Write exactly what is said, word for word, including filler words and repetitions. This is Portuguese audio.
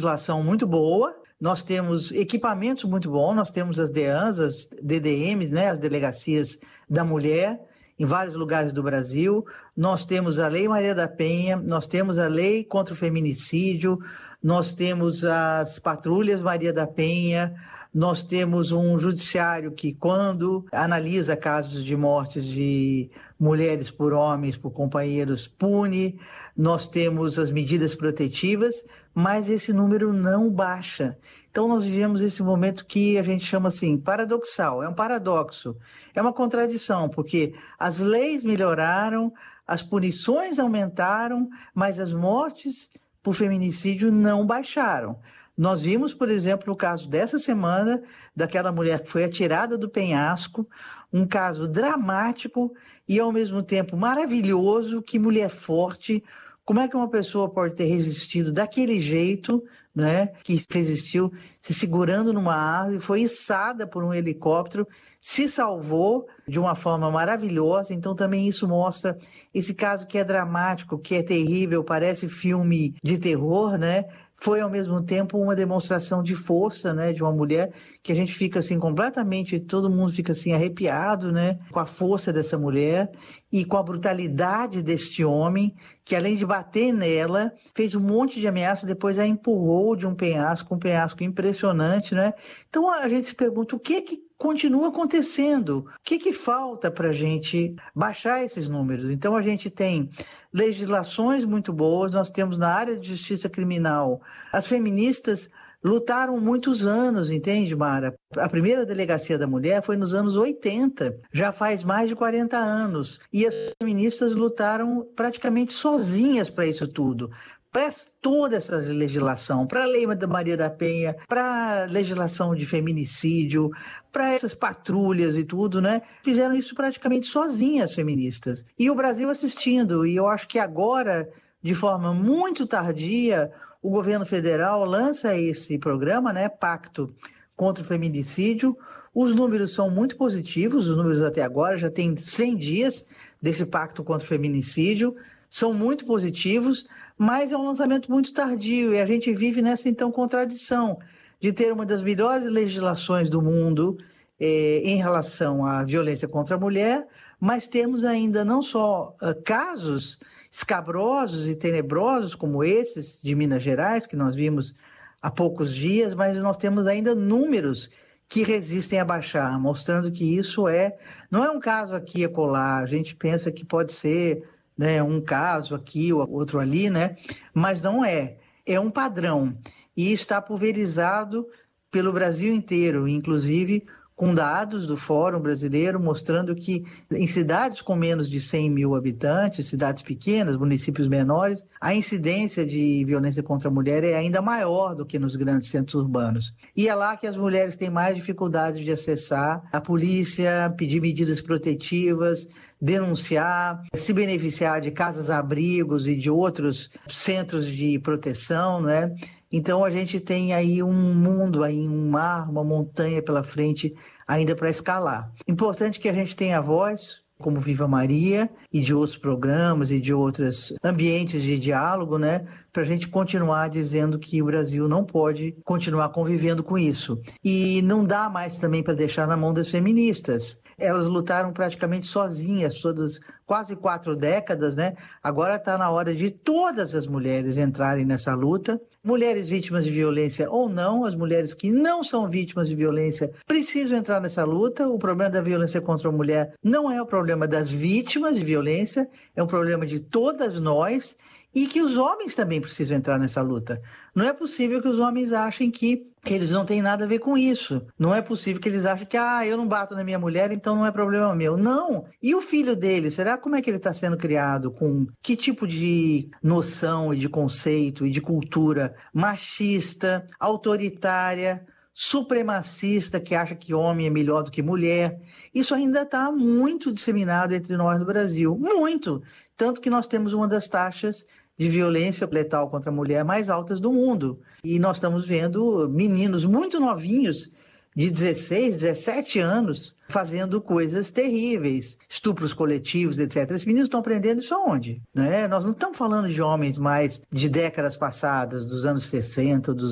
legislação muito boa, nós temos equipamentos muito bons, nós temos as DEANs, as D D Ms, né, as Delegacias da Mulher, em vários lugares do Brasil, nós temos a Lei Maria da Penha, nós temos a Lei contra o Feminicídio, nós temos as patrulhas Maria da Penha, nós temos um judiciário que, quando analisa casos de mortes de mulheres por homens, por companheiros, pune, nós temos as medidas protetivas, mas esse número não baixa. Então nós vivemos esse momento que a gente chama assim, paradoxal, é um paradoxo, é uma contradição, porque as leis melhoraram, as punições aumentaram, mas as mortes por feminicídio não baixaram. Nós vimos, por exemplo, no caso dessa semana, daquela mulher que foi atirada do penhasco, um caso dramático e, ao mesmo tempo, maravilhoso. Que mulher forte! Como é que uma pessoa pode ter resistido daquele jeito, né? Que resistiu se segurando numa árvore, foi içada por um helicóptero, se salvou de uma forma maravilhosa. Então também isso mostra esse caso que é dramático, que é terrível, parece filme de terror, né? Foi ao mesmo tempo uma demonstração de força, né, de uma mulher que a gente fica assim completamente, todo mundo fica assim arrepiado, né, com a força dessa mulher e com a brutalidade deste homem que, além de bater nela, fez um monte de ameaça, depois a empurrou de um penhasco, um penhasco impressionante, né? Então a gente se pergunta o que que continua acontecendo, o que que falta para a gente baixar esses números? Então a gente tem legislações muito boas, nós temos na área de justiça criminal, as feministas lutaram muitos anos, entende, Mara? A primeira delegacia da mulher foi nos anos oitenta, já faz mais de quarenta anos, e as feministas lutaram praticamente sozinhas para isso tudo. Para toda essa legislação, para a Lei da Maria da Penha, para a legislação de feminicídio, para essas patrulhas e tudo, né? Fizeram isso praticamente sozinhas, as feministas. E o Brasil assistindo, e eu acho que agora, de forma muito tardia, o governo federal lança esse programa, né? Pacto contra o Feminicídio. Os números são muito positivos, os números até agora, já tem cem dias desse pacto contra o feminicídio, são muito positivos, mas é um lançamento muito tardio e a gente vive nessa, então, contradição de ter uma das melhores legislações do mundo eh, em relação à violência contra a mulher, mas temos ainda não só uh, casos escabrosos e tenebrosos como esses de Minas Gerais, que nós vimos há poucos dias, mas nós temos ainda números que resistem a baixar, mostrando que isso é, não é um caso aqui e acolá, a gente pensa que pode ser, né, um caso aqui, ou outro ali, né? Mas não é. É um padrão e está pulverizado pelo Brasil inteiro, inclusive com dados do Fórum Brasileiro mostrando que em cidades com menos de cem mil habitantes, cidades pequenas, municípios menores, a incidência de violência contra a mulher é ainda maior do que nos grandes centros urbanos. E é lá que as mulheres têm mais dificuldade de acessar a polícia, pedir medidas protetivas, denunciar, se beneficiar de casas-abrigos e de outros centros de proteção, né? Então a gente tem aí um mundo, aí um mar, uma montanha pela frente ainda para escalar. Importante que a gente tenha voz, como Viva Maria e de outros programas e de outros ambientes de diálogo, né? Para a gente continuar dizendo que o Brasil não pode continuar convivendo com isso. E não dá mais também para deixar na mão das feministas. Elas lutaram praticamente sozinhas, todas quase quatro décadas, né? Agora está na hora de todas as mulheres entrarem nessa luta. Mulheres vítimas de violência ou não, as mulheres que não são vítimas de violência precisam entrar nessa luta. O problema da violência contra a mulher não é o problema das vítimas de violência, é um problema de todas nós e que os homens também precisam entrar nessa luta. Não é possível que os homens achem que eles não têm nada a ver com isso. Não é possível que eles achem que ah, eu não bato na minha mulher, então não é problema meu. Não! E o filho dele, será como é que ele está sendo criado? Com que tipo de noção e de conceito e de cultura machista, autoritária, supremacista, que acha que homem é melhor do que mulher? Isso ainda está muito disseminado entre nós no Brasil. Muito! Tanto que nós temos uma das taxas de violência letal contra a mulher mais altas do mundo. E nós estamos vendo meninos muito novinhos, de dezesseis, dezessete anos, fazendo coisas terríveis, estupros coletivos, etcétera. Esses meninos estão aprendendo isso aonde? Né? Nós não estamos falando de homens mais de décadas passadas, dos anos sessenta, dos